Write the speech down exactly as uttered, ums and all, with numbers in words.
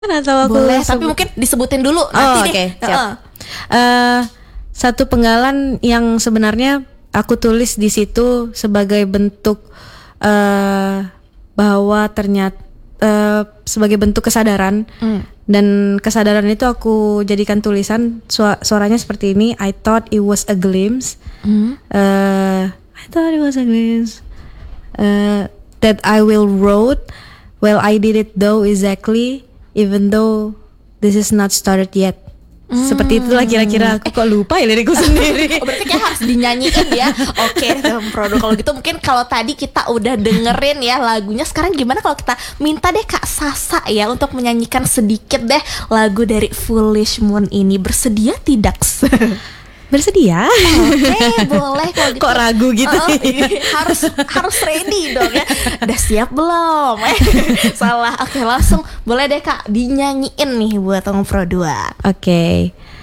Atau aku Boleh, tapi sebut- mungkin disebutin dulu Oh, nanti oke, deh. siap. Heeh. Eh, satu penggalan yang sebenarnya aku tulis di situ sebagai bentuk eh bahwa ternyata eh, sebagai bentuk kesadaran, Hmm. dan kesadaran itu aku jadikan tulisan. Sua- suaranya seperti ini. I thought it was a glimpse. Hmm. Uh, I thought it was a glimpse uh, that I will wrote. Well, I did it though exactly, even though this is not started yet. Seperti itulah kira-kira. Aku kok lupa ya lirikku sendiri. Oh, berarti kayak harus dinyanyiin ya. Oke, dalam produk kalau gitu mungkin kalau tadi kita udah dengerin ya lagunya, sekarang gimana kalau kita minta deh Kak Sasa ya untuk menyanyikan sedikit deh lagu dari Foolish Moon ini. Bersedia tidak? Bersedia? Oke, boleh kalau gitu. Kok ragu gitu? Oh, ini harus harus ready dong ya. Udah siap belum? Eh, salah. Oke, langsung boleh deh Kak dinyanyiin nih buat Om Pro dua. Oke.